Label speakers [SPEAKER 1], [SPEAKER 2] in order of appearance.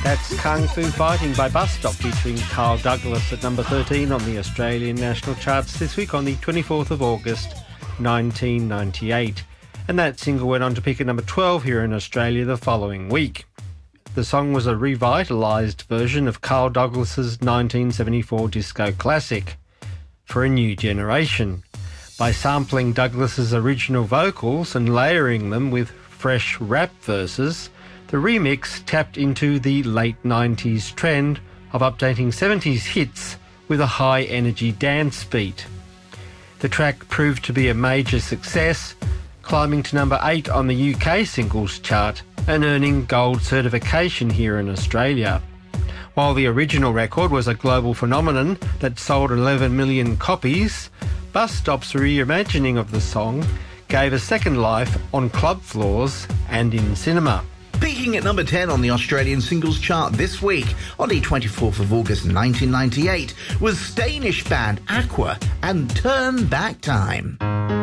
[SPEAKER 1] That's Kung Fu Fighting by Bus Stop, featuring Carl Douglas at number 13 on the Australian national charts this week on the 24th of August 1998. And that single went on to peak at number 12 here in Australia the following week. The song was a revitalised version of Carl Douglas's 1974 disco classic, For a New Generation. By sampling Douglas's original vocals and layering them with fresh rap verses, the remix tapped into the late 90s trend of updating 70s hits with a high-energy dance beat. The track proved to be a major success, climbing to number 8 on the UK singles chart and earning gold certification here in Australia. While the original record was a global phenomenon that sold 11 million copies, Bus Stop's reimagining of the song gave a second life on club floors and in cinema.
[SPEAKER 2] Peaking at number 10 on the Australian singles chart this week, on the 24th of August 1998, was Danish band Aqua and Turn Back Time.